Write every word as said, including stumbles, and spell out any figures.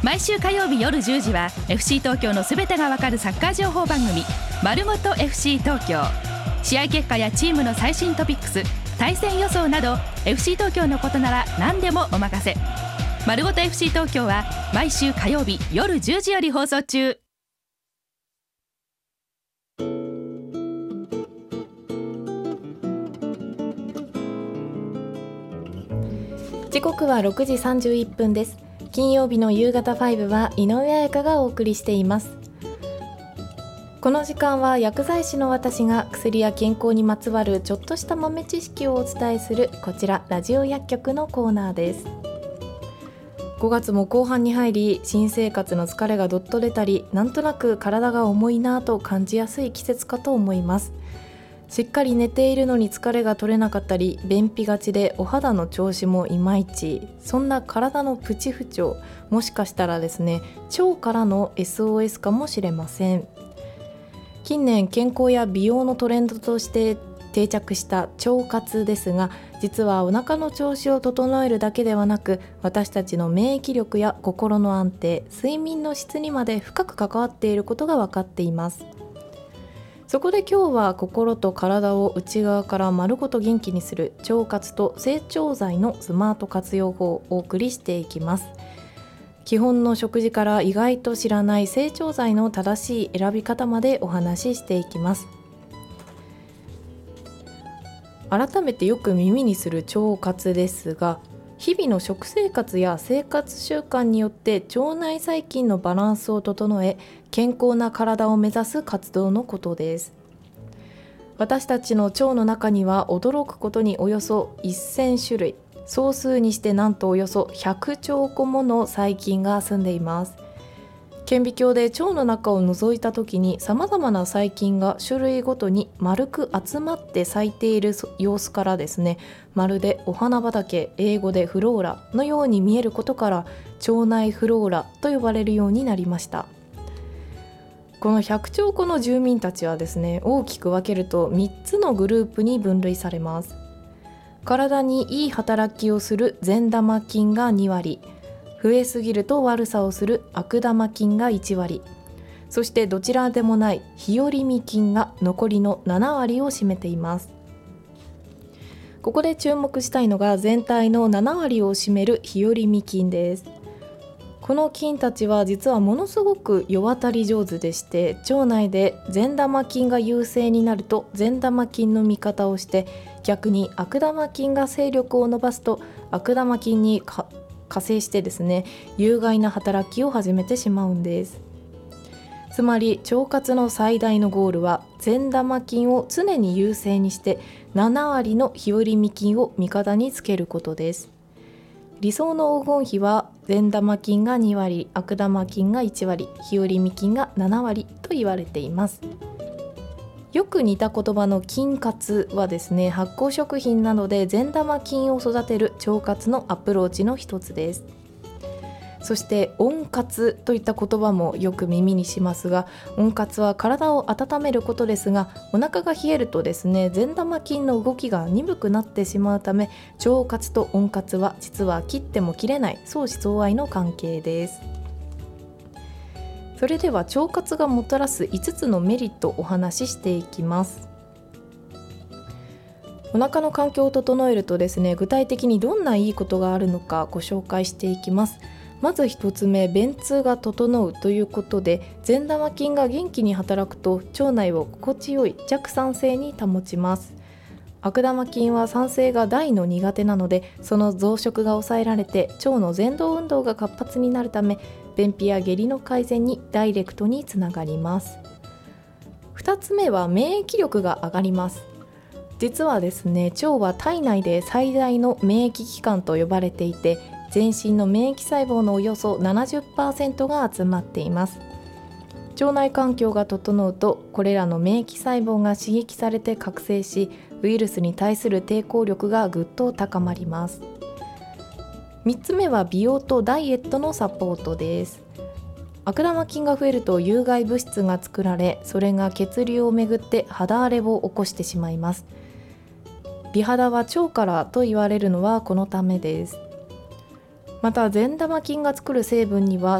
毎週火曜日夜じゅうじは エフシー 東京のすべてがわかるサッカー情報番組まるごと エフシー 東京。試合結果やチームの最新トピックス、対戦予想など エフシー 東京のことなら何でもお任せ。まるごと エフシー 東京は毎週火曜日夜じゅうじより放送中。 時刻はろくじさんじゅういっぷんです。金曜日の夕方ファイブは井上彩香がお送りしています。この時間は薬剤師の私が薬や健康にまつわるちょっとした豆知識をお伝えするこちらラジオ薬局のコーナーです。ごがつも後半に入り、新生活の疲れがどっと出たり、なんとなく体が重いなと感じやすい季節かと思います。しっかり寝ているのに疲れが取れなかったり、便秘がちでお肌の調子もいまいち、そんな体のプチ不調、もしかしたらですね、腸からの エスオーエス かもしれません。近年健康や美容のトレンドとして定着した腸活ですが、実はお腹の調子を整えるだけではなく、私たちの免疫力や心の安定、睡眠の質にまで深く関わっていることが分かっています。そこで今日は心と体を内側から丸ごと元気にする腸活と整腸剤のスマート活用法をお送りしていきます。基本の食事から意外と知らない整腸剤の正しい選び方までお話ししていきます。改めてよく耳にする腸活ですが、日々の食生活や生活習慣によって腸内細菌のバランスを整え、健康な体を目指す活動のことです。私たちの腸の中には驚くことにおよそせん種類、総数にしてなんとおよそひゃくちょうこもの細菌が住んでいます。顕微鏡で腸の中を覗いた時に、さまざまな細菌が種類ごとに丸く集まって咲いている様子からですね、まるでお花畑、英語でフローラのように見えることから、腸内フローラと呼ばれるようになりました。このひゃくちょうこの住民たちはですね、大きく分けるとみっつのグループに分類されます。体にいい働きをする善玉菌がにわり、増えすぎると悪さをする悪玉菌がいちわり、そしてどちらでもない日和見菌が残りのななわりを占めています。ここで注目したいのが、全体のななわりを占める日和見菌です。この菌たちは実はものすごく世渡り上手でして、腸内で善玉菌が優勢になると善玉菌の味方をして、逆に悪玉菌が勢力を伸ばすと悪玉菌にか加勢してですね、有害な働きを始めてしまうんです。つまり腸活の最大のゴールは、善玉菌を常に優勢にしてななわりの日和見菌を味方につけることです。理想の黄金比は善玉菌がにわり、悪玉菌がいちわり、日和見菌がななわりと言われています。よく似た言葉の菌活はですね、発酵食品などで善玉菌を育てる腸活のアプローチの一つです。そして温活といった言葉もよく耳にしますが、温活は体を温めることですが、お腹が冷えるとですね、善玉菌の動きが鈍くなってしまうため、腸活と温活は実は切っても切れない相思相愛の関係です。それでは腸活がもたらすいつつのメリットをお話ししていきます。お腹の環境を整えるとですね、具体的にどんないいことがあるのかご紹介していきます。まず一つ目、便通が整うということで、善玉菌が元気に働くと腸内を心地よい弱酸性に保ちます。悪玉菌は酸性が大の苦手なので、その増殖が抑えられて腸の蠕動運動が活発になるため、便秘や下痢の改善にダイレクトにつながります。ふたつめは免疫力が上がります。実はですね、腸は体内で最大の免疫機関と呼ばれていて、全身の免疫細胞のおよそ ななじゅっパーセント が集まっています。腸内環境が整うと、これらの免疫細胞が刺激されて覚醒し、ウイルスに対する抵抗力がぐっと高まります。みっつめは美容とダイエットのサポートです。悪玉菌が増えると有害物質が作られ、それが血流をめぐって肌荒れを起こしてしまいます。美肌は腸からと言われるのはこのためです。また善玉菌が作る成分には